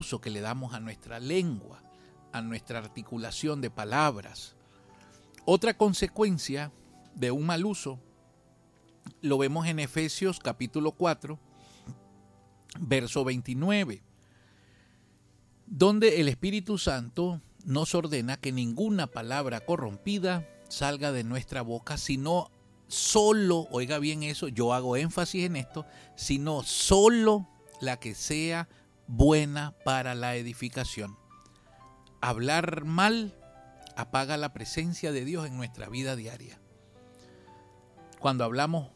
uso que le damos a nuestra lengua, a nuestra articulación de palabras. Otra consecuencia de un mal uso lo vemos en Efesios capítulo 4, verso 29, donde el Espíritu Santo nos ordena que ninguna palabra corrompida salga de nuestra boca, sino solo, oiga bien eso, yo hago énfasis en esto, sino solo la que sea buena para la edificación. Hablar mal apaga la presencia de Dios en nuestra vida diaria. Cuando hablamos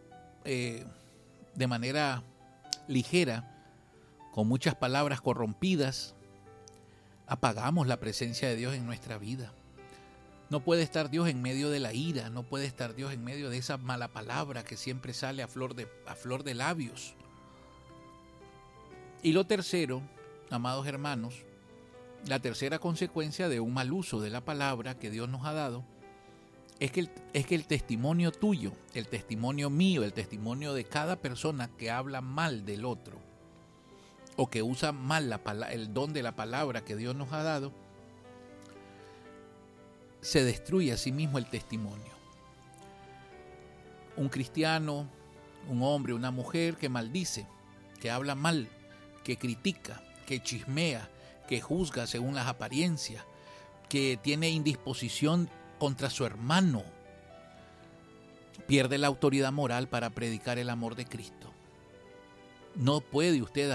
de manera ligera, con muchas palabras corrompidas, apagamos la presencia de Dios en nuestra vida. No puede estar Dios en medio de la ira, no puede estar Dios en medio de esa mala palabra que siempre sale a flor de labios. Y lo tercero, amados hermanos, la tercera consecuencia de un mal uso de la palabra que Dios nos ha dado es que el testimonio tuyo, el testimonio mío, el testimonio de cada persona que habla mal del otro o que usa mal el don de la palabra que Dios nos ha dado, se destruye a sí mismo el testimonio. Un cristiano, un hombre, una mujer que maldice, que habla mal, que critica, que chismea, que juzga según las apariencias, que tiene indisposición contra su hermano, pierde la autoridad moral para predicar el amor de Cristo. No puede usted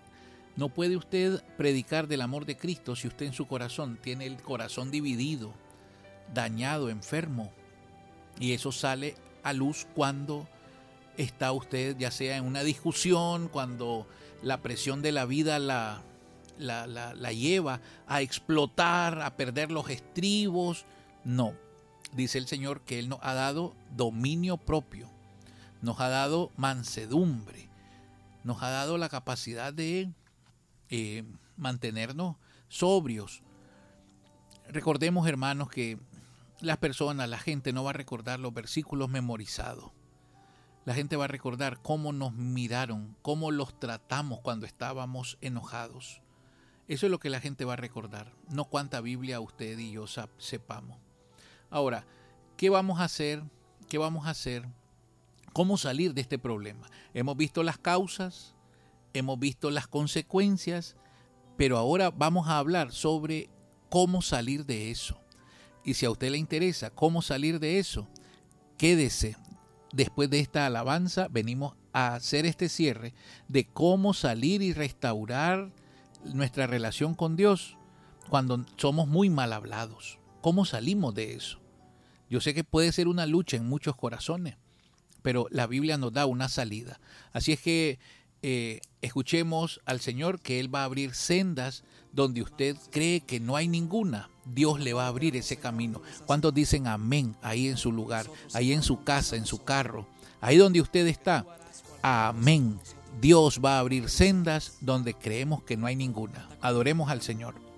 predicar del amor de Cristo si usted en su corazón tiene el corazón dividido, dañado, enfermo. Y eso sale a luz cuando está usted ya sea en una discusión, cuando la presión de la vida la lleva a explotar, a perder los estribos. No, dice el Señor que Él nos ha dado dominio propio, nos ha dado mansedumbre, nos ha dado la capacidad de mantenernos sobrios. Recordemos, hermanos, que la gente no va a recordar los versículos memorizados. La gente va a recordar cómo nos miraron, cómo los tratamos cuando estábamos enojados. Eso es lo que la gente va a recordar, no cuánta Biblia usted y yo sepamos. Ahora, ¿qué vamos a hacer? ¿Qué vamos a hacer? ¿Cómo salir de este problema? Hemos visto las causas, hemos visto las consecuencias, pero ahora vamos a hablar sobre cómo salir de eso. Y si a usted le interesa cómo salir de eso, quédese. Después de esta alabanza venimos a hacer este cierre de cómo salir y restaurar nuestra relación con Dios cuando somos muy mal hablados. ¿Cómo salimos de eso? Yo sé que puede ser una lucha en muchos corazones, pero la Biblia nos da una salida. Así es que escuchemos al Señor, que Él va a abrir sendas donde usted cree que no hay ninguna. Dios le va a abrir ese camino. ¿Cuántos dicen amén ahí en su lugar, ahí en su casa, en su carro, ahí donde usted está? Amén. Dios va a abrir sendas donde creemos que no hay ninguna. Adoremos al Señor.